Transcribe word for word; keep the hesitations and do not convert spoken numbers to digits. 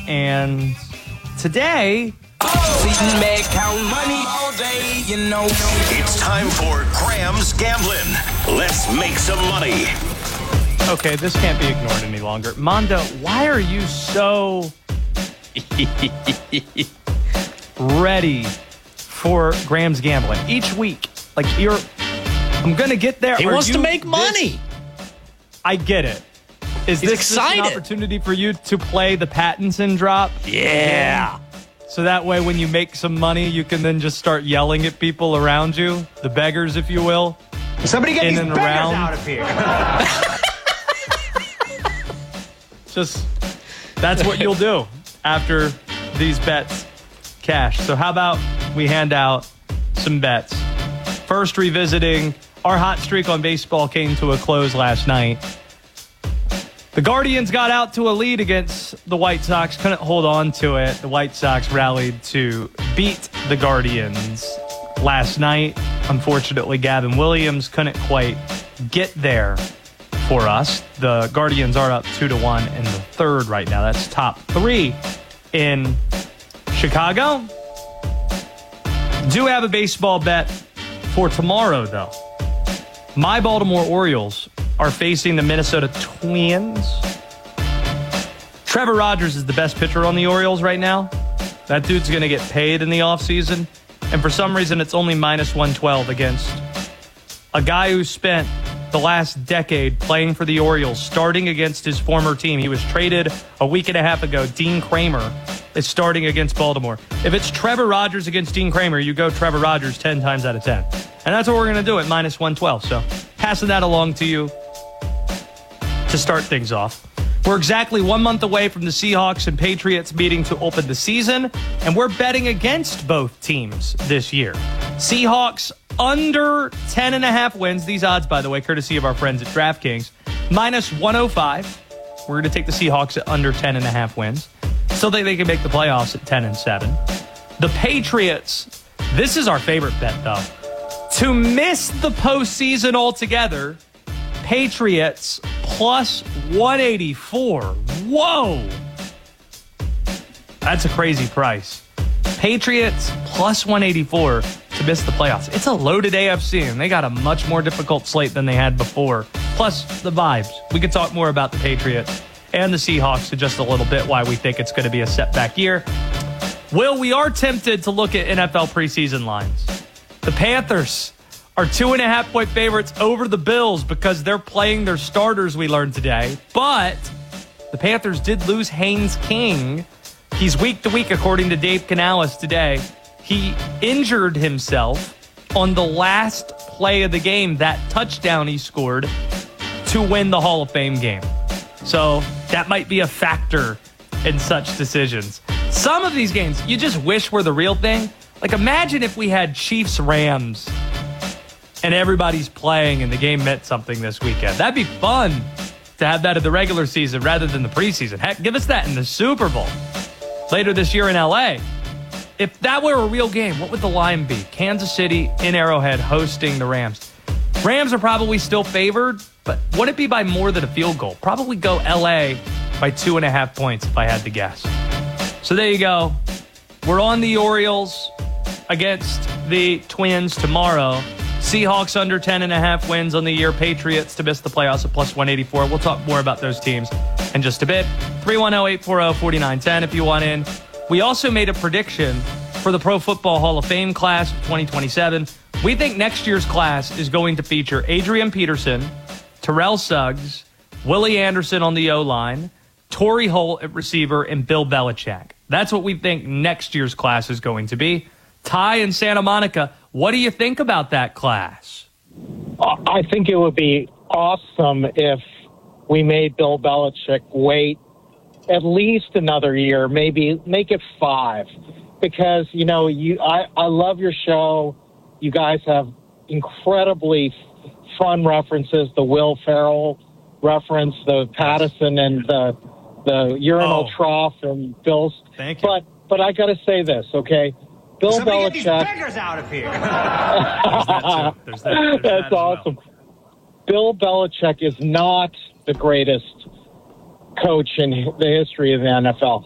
And today... It's time for Graham's Gambling. Let's make some money. Okay, this can't be ignored any longer. Mondo, why are you so ready for Graham's Gambling? Each week, like you're, I'm going to get there. He Are wants you to make this- money. I get it. Is He's this excited. Just an opportunity for you to play the Pattinson drop? Yeah. So that way when you make some money, you can then just start yelling at people around you, the beggars, if you will. Somebody get in these and beggars around. out of here. Just, that's what you'll do after these bets cash. So how about we hand out some bets? First, revisiting our hot streak on baseball came to a close last night. The Guardians got out to a lead against the White Sox, couldn't hold on to it. The White Sox rallied to beat the Guardians last night. Unfortunately, Gavin Williams couldn't quite get there for us. The Guardians are up two to one in the third right now. That's top three in Chicago. Do have a baseball bet for tomorrow, though. My Baltimore Orioles are facing the Minnesota Twins. Trevor Rogers is the best pitcher on the Orioles right now. That dude's going to get paid in the offseason. And for some reason, it's only minus one twelve against a guy who spent the last decade playing for the Orioles, starting against his former team. He was traded a week and a half ago. Dean Kramer is starting against Baltimore. If it's Trevor Rogers against Dean Kramer, you go Trevor Rogers ten times out of ten. And that's what we're going to do at minus one twelve. So passing that along to you to start things off. We're exactly one month away from the Seahawks and Patriots meeting to open the season, and we're betting against both teams this year. Seahawks under ten and a half wins. These odds, by the way, courtesy of our friends at DraftKings, minus one oh five. We're going to take the Seahawks at under ten and a half wins. Still think they can make the playoffs at ten and seven. The Patriots, this is our favorite bet, though. To miss the postseason altogether, Patriots plus one eighty-four. Whoa! That's a crazy price. Patriots plus one eighty-four to miss the playoffs. It's a loaded A F C, and they got a much more difficult slate than they had before. Plus, the vibes. We could talk more about the Patriots and the Seahawks in just a little bit, why we think it's going to be a setback year. Will, we are tempted to look at N F L preseason lines. The Panthers are two and a half point favorites over the Bills because they're playing their starters, we learned today. But the Panthers did lose Haynes King. He's week to week, according to Dave Canales today. He injured himself on the last play of the game, that touchdown he scored to win the Hall of Fame game. So that might be a factor in such decisions. Some of these games, you just wish were the real thing. Like, imagine if we had Chiefs-Rams and everybody's playing and the game meant something this weekend. That'd be fun to have that in the regular season rather than the preseason. Heck, give us that in the Super Bowl later this year in L A. If that were a real game, what would the line be? Kansas City in Arrowhead hosting the Rams. Rams are probably still favored, but would it be by more than a field goal? Probably go L A by two and a half points if I had to guess. So there you go. We're on the Orioles against the Twins tomorrow. Seahawks under ten and a half wins on the year. Patriots to miss the playoffs at plus one eighty-four. We'll talk more about those teams in just a bit. three one zero, eight four zero, four nine one zero if you want in. We also made a prediction for the Pro Football Hall of Fame class of twenty twenty-seven. We think next year's class is going to feature Adrian Peterson, Terrell Suggs, Willie Anderson on the O-line, Torrey Holt at receiver, and Bill Belichick. That's what we think next year's class is going to be. Ty in Santa Monica, what do you think about that class? I think it would be awesome if we made Bill Belichick wait at least another year, maybe make it five. Because, you know, you I, I love your show. You guys have incredibly fun references, the Will Ferrell reference, the Patterson and the the urinal oh. trough and Bill's. Thank you. But, but I got to say this, okay? Bill Somebody Belichick. get these beggars out of here. There's that too. There's that, there's That's that awesome. Well. Bill Belichick is not the greatest coach in the history of the N F L.